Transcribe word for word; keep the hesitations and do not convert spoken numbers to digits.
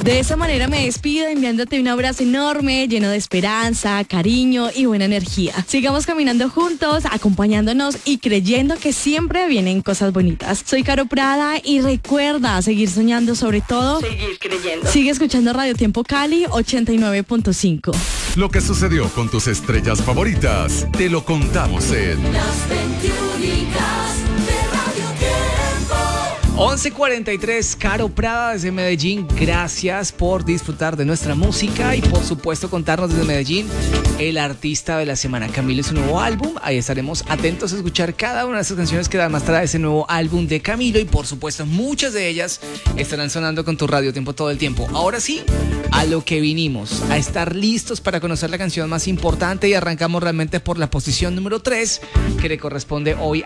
De esa manera me despido enviándote un abrazo enorme, lleno de esperanza, cariño y buena energía. Sigamos caminando juntos, acompañándonos y creyendo que siempre vienen cosas bonitas. Soy Caro Prada y recuerda seguir soñando, sobre todo seguir creyendo. Sigue escuchando Radio Tiempo Cali ochenta y nueve punto cinco. Lo que sucedió con tus estrellas favoritas, te lo contamos en Las veintiúnicas de Radio Tiempo. once cuarenta y tres, Caro Prada desde Medellín. Gracias por disfrutar de nuestra música y por supuesto contarnos desde Medellín el artista de la semana. Camilo, es su nuevo álbum. Ahí estaremos atentos a escuchar cada una de esas canciones que además trae ese nuevo álbum de Camilo y por supuesto muchas de ellas estarán sonando con tu Radio Tiempo todo el tiempo. Ahora sí, a lo que vinimos, a estar listos para conocer la canción más importante y arrancamos realmente por la posición número tres que le corresponde hoy